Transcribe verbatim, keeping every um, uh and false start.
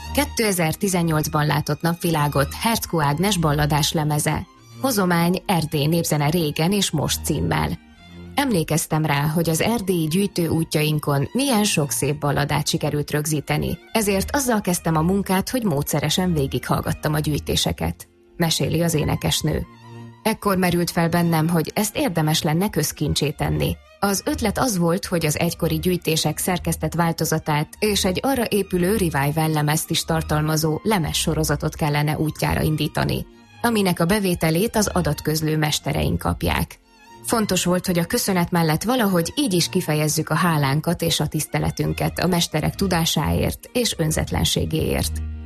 kétezer-tizennyolcban látott napvilágot Herckó Ágnes balladás lemeze. Hozomány Erdély népzene régen és most címmel. Emlékeztem rá, hogy az erdélyi gyűjtő útjainkon milyen sok szép balladát sikerült rögzíteni, ezért azzal kezdtem a munkát, hogy módszeresen végighallgattam a gyűjtéseket, meséli az énekesnő. Ekkor merült fel bennem, hogy ezt érdemes lenne közkincsé tenni. Az ötlet az volt, hogy az egykori gyűjtések szerkesztett változatát és egy arra épülő revival lemezt is tartalmazó lemezsorozatot kellene útjára indítani, aminek a bevételét az adatközlő mestereink kapják. Fontos volt, hogy a köszönet mellett valahogy így is kifejezzük a hálánkat és a tiszteletünket a mesterek tudásáért és önzetlenségéért.